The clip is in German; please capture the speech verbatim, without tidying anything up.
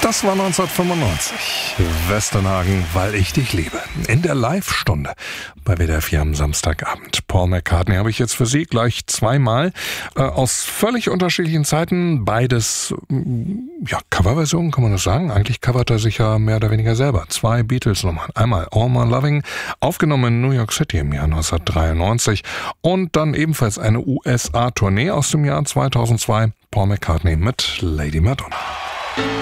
Das war neunzehnhundertfünfundneunzig. Westernhagen, weil ich dich liebe. In der Live-Stunde bei W D R vier am Samstagabend. Paul McCartney habe ich jetzt für Sie gleich zweimal äh, aus völlig unterschiedlichen Zeiten. Beides, ja, Coverversionen, kann man das sagen? Eigentlich covert er sich ja mehr oder weniger selber. Zwei Beatles-Nummern. Einmal All My Loving, aufgenommen in New York City im Jahr neunzehnhundertdreiundneunzig. Und dann ebenfalls eine U S A-Tournee aus dem Jahr zweitausendzwei. Paul McCartney mit Lady Madonna.